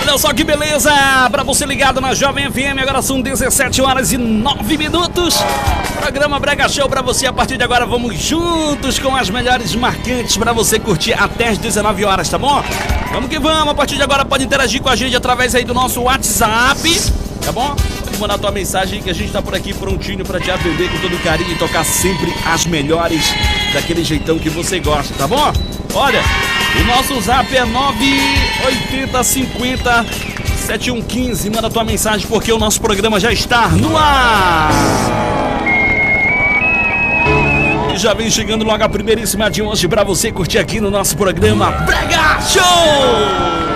Olha só que beleza, pra você ligado na Jovem FM, agora são 17 horas e 9 minutos. Programa Brega Show pra você, a partir de agora vamos juntos com as melhores marcantes pra você curtir até as 19 horas, tá bom? Vamos que vamos, a partir de agora pode interagir com a gente através aí do nosso WhatsApp, tá bom? Pode mandar tua mensagem que a gente tá por aqui prontinho pra te atender com todo carinho e tocar sempre as melhores daquele jeitão que você gosta, tá bom? Olha, o nosso zap é 980507115. Manda tua mensagem porque o nosso programa já está no ar. E já vem chegando logo a primeiríssima de hoje pra você curtir aqui no nosso programa Brega Show.